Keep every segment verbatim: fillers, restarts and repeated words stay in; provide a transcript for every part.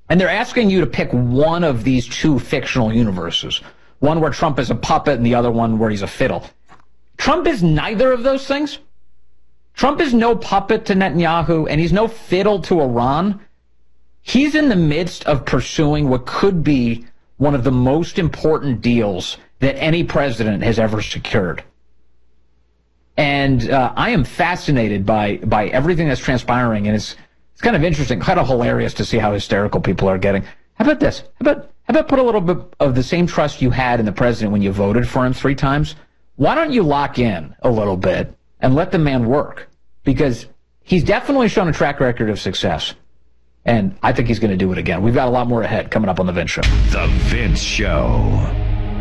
And they're asking you to pick one of these two fictional universes. One where Trump is a puppet and the other one where he's a fiddle. Trump is neither of those things. Trump is no puppet to Netanyahu, and he's no fiddle to Iran. He's in the midst of pursuing what could be one of the most important deals that any president has ever secured. And uh, I am fascinated by by everything that's transpiring, and it's it's kind of interesting, kind of hilarious to see how hysterical people are getting. How about this? How about how about put a little bit of the same trust you had in the president when you voted for him three times? Why don't you lock in a little bit and let the man work? Because he's definitely shown a track record of success. And I think he's going to do it again. We've got a lot more ahead coming up on The Vince Show. The Vince Show.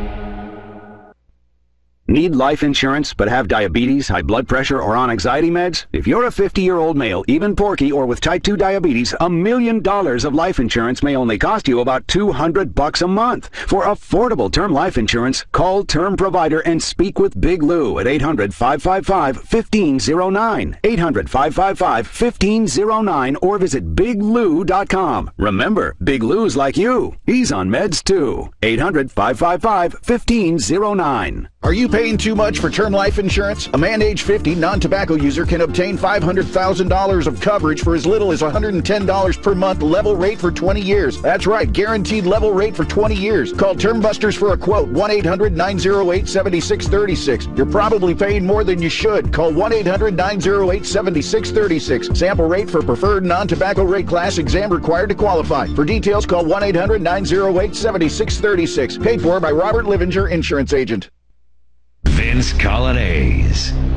Need life insurance but have diabetes, high blood pressure, or on anxiety meds? If you're a fifty-year-old male, even porky, or with type two diabetes, a million dollars of life insurance may only cost you about two hundred bucks a month. For affordable term life insurance, call Term Provider and speak with Big Lou at eight hundred, five five five, one five zero nine. eight hundred, five five five, one five zero nine or visit big lou dot com. Remember, Big Lou's like you. He's on meds too. eight hundred, five five five, one five zero nine. Are you paying too much for term life insurance? A man age fifty, non-tobacco user can obtain five hundred thousand dollars of coverage for as little as one hundred ten dollars per month, level rate for twenty years. That's right, guaranteed level rate for twenty years. Call Term Busters for a quote, one eight hundred, nine oh eight, seven six three six. You're probably paying more than you should. Call one eight hundred, nine oh eight, seven six three six. Sample rate for preferred non-tobacco rate class, exam required to qualify. For details, call one eight hundred, nine oh eight, seven six three six. Paid for by Robert Livinger, Insurance Agent. Vince Coglianese.